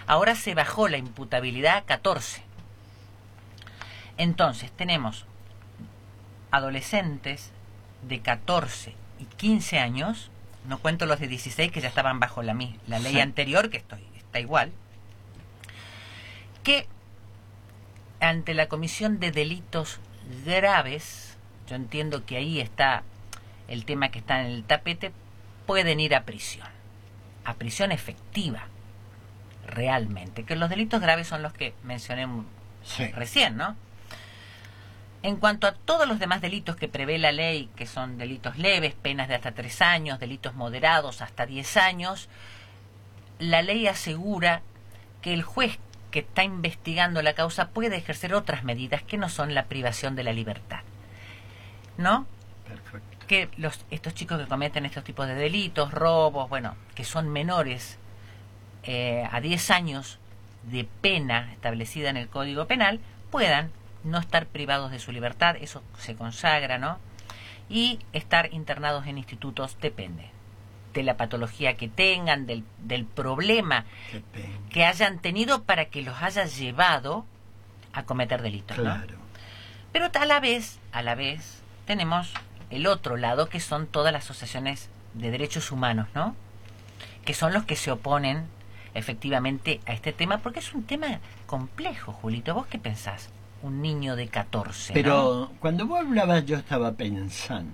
Ahora se bajó la imputabilidad a 14. Entonces tenemos adolescentes de 14 y 15 años, no cuento los de 16 que ya estaban bajo la ley anterior, que está igual, que ante la comisión de delitos graves, yo entiendo que ahí está el tema que está en el tapete, pueden ir a prisión efectiva, realmente, que los delitos graves son los que mencioné recién, ¿no? En cuanto a todos los demás delitos que prevé la ley, que son delitos leves, penas de hasta 3 años, delitos moderados hasta 10 años, la ley asegura que el juez que está investigando la causa puede ejercer otras medidas que no son la privación de la libertad, ¿no? Perfecto. Que estos chicos que cometen estos tipos de delitos, robos, bueno, que son menores a 10 años de pena establecida en el Código Penal, puedan no estar privados de su libertad, eso se consagra, ¿no? Y estar internados en institutos, depende de la patología que tengan, del problema que hayan tenido para que los haya llevado a cometer delitos, ¿no? Claro. Pero a la vez tenemos el otro lado, que son todas las asociaciones de derechos humanos, ¿no? Que son los que se oponen efectivamente a este tema, porque es un tema complejo, Julito. ¿Vos qué pensás? Un niño de 14, Pero ¿no? cuando vos hablabas yo estaba pensando,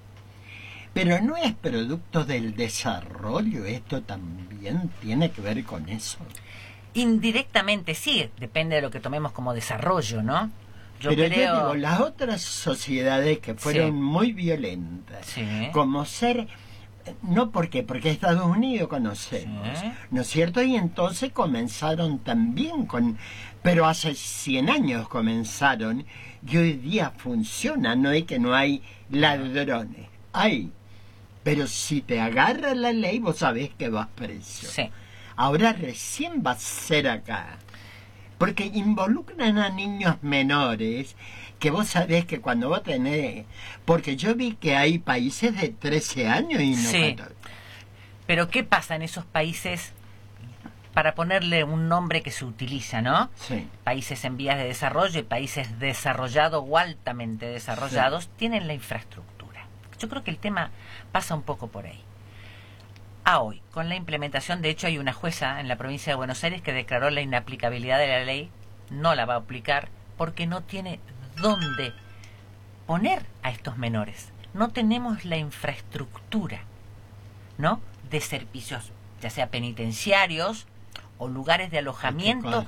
pero no es producto del desarrollo, esto también tiene que ver con eso. Indirectamente sí, depende de lo que tomemos como desarrollo, ¿no? Yo digo, las otras sociedades que fueron muy violentas, como ser, no porque Estados Unidos conocemos, ¿no es cierto? Y entonces comenzaron también pero hace 100 años comenzaron, y hoy día funciona, no es que no hay ladrones, hay, pero si te agarra la ley vos sabés que vas preso. Sí. Ahora recién va a ser acá, porque involucran a niños menores, que vos sabés que cuando vos tenés, porque yo vi que hay países de 13 años y no 14. Pero ¿qué pasa en esos países? Para ponerle un nombre que se utiliza, ¿no? Sí. Países en vías de desarrollo y países desarrollados o altamente desarrollados tienen la infraestructura. Yo creo que el tema pasa un poco por ahí. A hoy, con la implementación, de hecho hay una jueza en la provincia de Buenos Aires que declaró la inaplicabilidad de la ley, no la va a aplicar porque no tiene dónde poner a estos menores. No tenemos la infraestructura, ¿no? De servicios, ya sea penitenciarios o lugares de alojamiento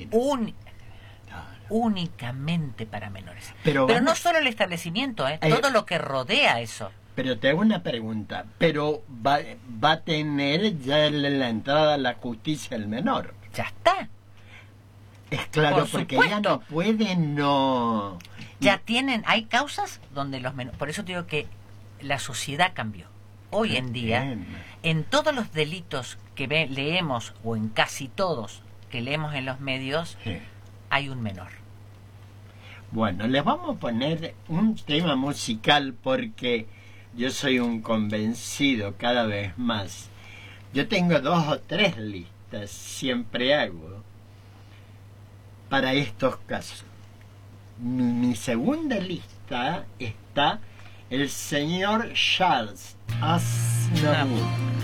únicamente para menores. Pero no solo el establecimiento, todo lo que rodea eso. Pero te hago una pregunta, pero va a tener ya la entrada a la justicia el menor. Ya está. Es claro, porque ya no pueden, no... Ya tienen, hay causas donde los menores... Por eso te digo que la sociedad cambió. Hoy en día, en todos los delitos que leemos, o en casi todos que leemos en los medios, hay un menor. Bueno, les vamos a poner un tema musical porque yo soy un convencido cada vez más. Yo tengo 2 o 3 listas, siempre hago, para estos casos. Mi segunda lista está el señor Charles Aznavour.